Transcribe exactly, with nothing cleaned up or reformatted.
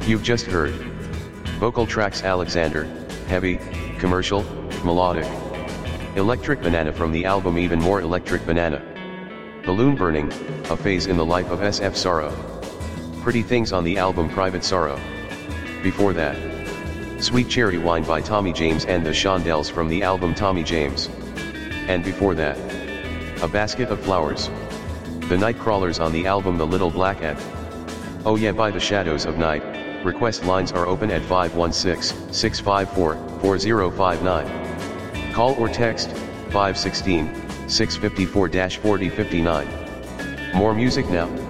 You've just heard vocal tracks Alexander, heavy, commercial, melodic. Electric Banana from the album Even More Electric Banana. Balloon Burning, a phase in the life of S F Sorrow. Pretty Things on the album Private Sorrow. Before that, Sweet Cherry Wine by Tommy James and the Shondells from the album Tommy James. And before that, A Basket of Flowers. The Nightcrawlers on the album The Little Black Ant. Oh Yeah by The Shadows of Night. Request lines are open at five one six, six five four, four zero five nine. Call or text five one six, six five four, four zero five nine. More music now.